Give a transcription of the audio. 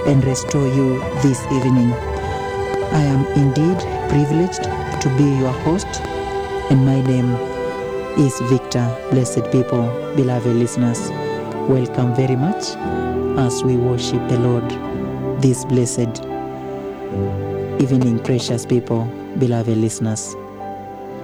and restore you this evening. I am indeed privileged to be your host, and my name is Victor. Blessed people, beloved listeners, welcome very much as we worship the Lord this blessed evening, precious people, beloved listeners.